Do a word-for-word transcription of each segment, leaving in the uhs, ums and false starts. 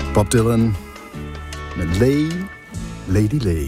Bob Dylan med Lay, Lady Lay.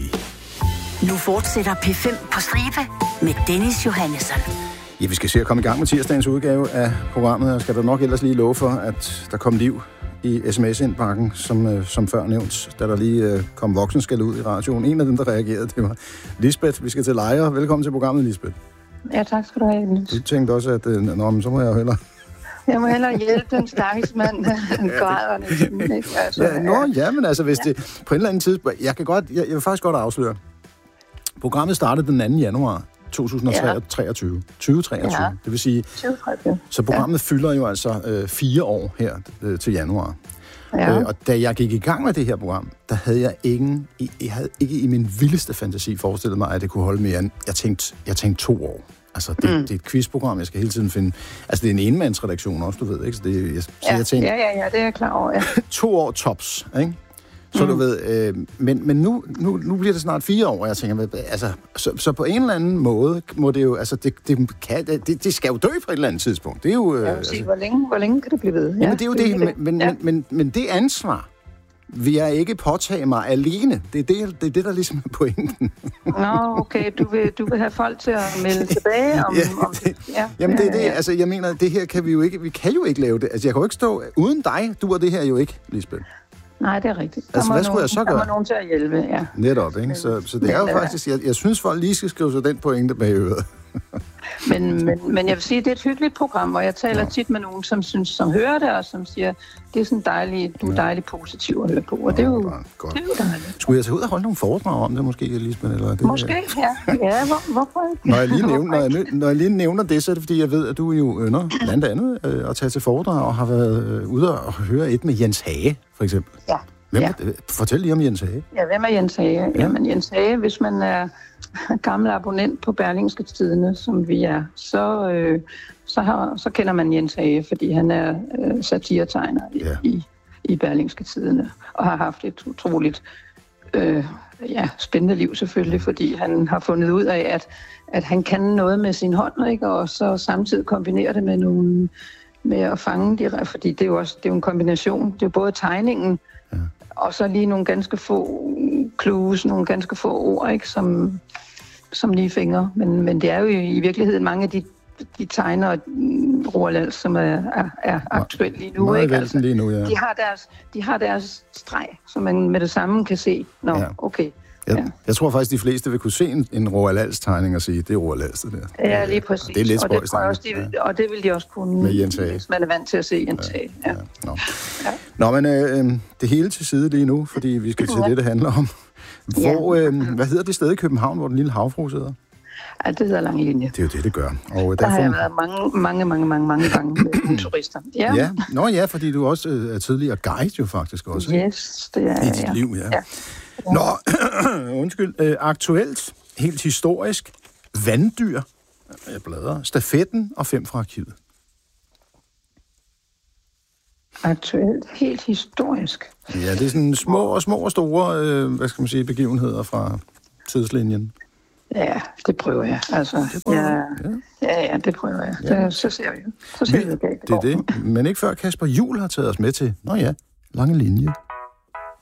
Nu fortsætter P fem på stribe med Dennis Johannesson. Ja, vi skal se at komme i gang med tirsdagens udgave af programmet, og skal der nok ellers lige love for, at der kom liv i sms-indbakken, som, øh, som før nævnt, da der lige øh, kom voksenskæld ud i radioen. En af dem, der reagerede, det var Lisbeth. Vi skal til Lejre. Velkommen til programmet, Lisbeth. Ja, tak skal du have. Du tænkte også, at øh, nå, men så må jeg jo hellere... Jeg må hellere hjælpe den stakkels mand, han græder næsten, ikke? Altså, ja, nå, ja, men altså, hvis ja. det på en eller anden tidspunkt... Jeg kan godt, jeg, jeg vil faktisk godt afsløre. Programmet startede den anden januar to tusind og treogtyve. tyve treogtyve. Ja. Det vil sige... tyve treogtyve. Så programmet ja. fylder jo altså øh, fire år her øh, til januar. Ja. Øh, og da jeg gik i gang med det her program, der havde jeg ingen... Jeg havde ikke i min vildeste fantasi forestillet mig, at det kunne holde mere end... Jeg tænkte, jeg tænkte to år. Altså, det, mm. det er et quizprogram, jeg skal hele tiden finde... Altså, det er en enmandsredaktion også, du ved, ikke? Så, det, jeg, så ja. jeg tænkte... Ja, ja, ja, det er jeg klar over, ja. to år tops, ikke? Så mm. du ved... Øh, men men nu, nu, nu bliver det snart fire år, og jeg tænker... Altså, så, så på en eller anden måde må det jo... Altså, det, det, kan, det, det skal jo dø på et eller andet tidspunkt. Det er jo... Øh, jeg vil sige, altså, hvor, længe, hvor længe kan det blive ved? Ja, men det er jo det, det, men, men, ja. men, men, men det ansvar... vil jeg ikke påtage mig alene. Det er det, det, er det der ligesom er pointen. Nå, okay. Du vil, du vil have folk til at melde tilbage om... ja, om det, ja. Jamen, det er det. Altså, jeg mener, det her kan vi jo ikke... Vi kan jo ikke lave det. Altså, jeg kan jo ikke stå... Uden dig duer det her jo ikke, Lisbeth. Nej, det er rigtigt. Der altså, hvad skulle nogen, jeg så gøre? Der må nogen til at hjælpe, ja. Netop, ikke? Så, så det er jo faktisk... Jeg, jeg synes, folk lige skal skrive sig den pointe bag øret. men, men, men jeg vil sige, det er et hyggeligt program, og jeg taler ja. tit med nogen, som synes, som hører det, og som siger, det er sådan dejligt, du er dejligt positiv at høre på, og det er jo, det er jo dejligt. Skulle jeg tage ud og holde nogle foredrag om det, måske, Lisbeth? Eller det, måske, ja. Ja, hvor, hvorfor ikke? Når jeg, lige nævner, når, jeg, når jeg lige nævner det, så er det, fordi jeg ved, at du jo ynder, blandt andet, øh, at tage til foredrag, og har været øh, ude og høre et med Jens Hage, for eksempel. Ja. Hvem, ja. Fortæl lige om Jens Hage. Ja, hvem er Jens Hage? Ja. Jamen, Jens Hage, hvis man er gammel abonnent på Berlingske Tidende, som vi er, så, øh, så, har, så kender man Jens Hage, fordi han er øh, satiretegner i, ja. i, i Berlingske Tidende, og har haft et utroligt øh, ja, spændende liv selvfølgelig, fordi han har fundet ud af, at, at han kan noget med sin hånd, ikke? Og så samtidig kombinere det med nogle med at fange de, fordi det er jo også det er jo en kombination. Det er jo både tegningen, ja. og så lige nogle ganske få clues, nogle ganske få ord, ikke, som, som lige fingre. Men, men det er jo i, i virkeligheden mange af de, de tegner, Roald Als, som er, er, er aktuelle lige nu. Ikke? Altså, lige nu, ja. de, har deres, de har deres streg, som man med det samme kan se. Nå, ja. okay. Jeg, ja. jeg tror faktisk, de fleste vil kunne se en, en Roald Als-tegning og sige, det er Roald Als, det der. Ja, lige præcis. Og det er lidt spøjst. Og, ja. og det vil de også kunne, med Jens Hage. Hvis man er vant til at se Jens Hage. Ja. Ja. Ja. Nå, ja. Nå, men øh, det hele til side lige nu, fordi vi skal til ja. det, det handler om. Hvor, øh, hvad hedder det sted i København, hvor den lille havfru sidder? Ja, det hedder Lange Linje. Det er jo det, det gør. Og der har jeg været mange, mange, mange, mange, mange gange med turister. Ja. ja. Nå ja, fordi du også øh, er tidligere guide jo faktisk også. Yes, det er I dit ja. liv, ja. ja. Nå, undskyld. Øh, aktuelt, helt historisk, vanddyr, jeg bladrer, stafetten og fem fra arkivet. Aktuelt, helt historisk. Ja, det er sådan små og små og store, øh, hvad skal man sige, begivenheder fra tidslinjen. Ja, det prøver jeg. Altså, ja, ja, ja, det prøver jeg. Ja. Det, så ser vi. Så ser vi det. Det er det. Men ikke før Kasper Juhl har taget os med til, nå ja, Lange Linje.